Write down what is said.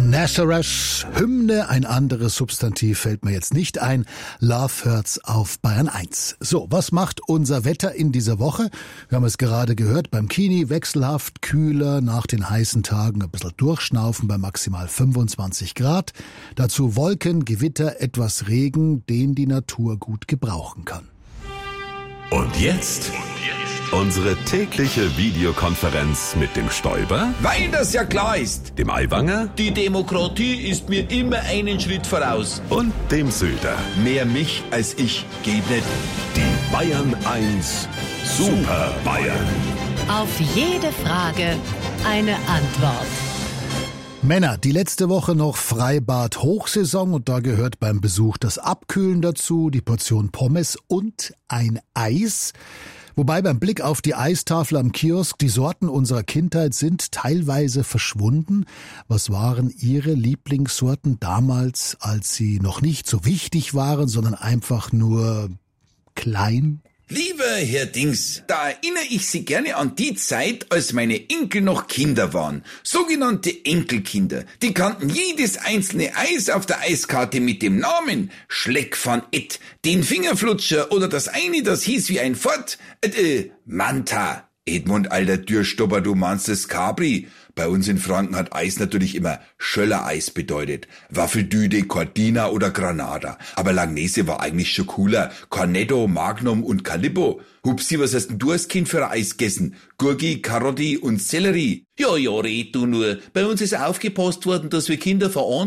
Nazareth, Hymne, ein anderes Substantiv fällt mir jetzt nicht ein. Love Hurts auf Bayern 1. So, was macht unser Wetter in dieser Woche? Wir haben es gerade gehört beim Kini, wechselhaft, kühler, nach den heißen Tagen ein bisschen durchschnaufen bei maximal 25 Grad. Dazu Wolken, Gewitter, etwas Regen, den die Natur gut gebrauchen kann. Und jetzt unsere tägliche Videokonferenz mit dem Stoiber, weil das ja klar ist. dem Aiwanger Die Demokratie ist mir immer einen Schritt voraus. und dem Söder. Mehr mich als ich geht nicht. Die Bayern 1 Super Bayern. Auf jede Frage eine Antwort. Männer, die letzte Woche noch Freibad Hochsaison und da gehört beim Besuch das Abkühlen dazu, die Portion Pommes und ein Eis. Wobei beim Blick auf die Eistafel am Kiosk die Sorten unserer Kindheit sind teilweise verschwunden. Was waren Ihre Lieblingssorten damals, als sie noch nicht so wichtig waren, sondern einfach nur klein? Lieber Herr Dings, da erinnere ich Sie gerne an die Zeit, als meine Enkel noch Kinder waren. Sogenannte Enkelkinder. Die kannten jedes einzelne Eis auf der Eiskarte mit dem Namen Schleck van Et, den Fingerflutscher oder das eine, das hieß wie ein Fort, Manta. Edmund, alter Türstopper, du meinst das Capri. Bei uns in Franken hat Eis natürlich immer Schöller-Eis bedeutet. Waffeldüde, Cortina oder Granada. Aber Langnese war eigentlich schon cooler. Cornetto, Magnum und Calippo. Hupsi, was hast denn du als Kind für ein Eis gegessen? Gurgi, Karotti und Sellerie. Ja, red du nur. Bei uns ist aufgepasst worden, dass wir Kinder verarmt